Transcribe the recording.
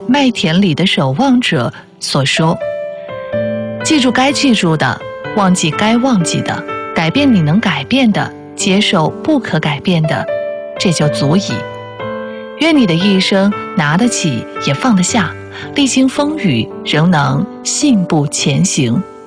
麦田里的守望者所说：记住该记住的，忘记该忘记的，改变你能改变的，接受不可改变的，这就足矣。愿你的一生拿得起也放得下，历经风雨仍能信步前行。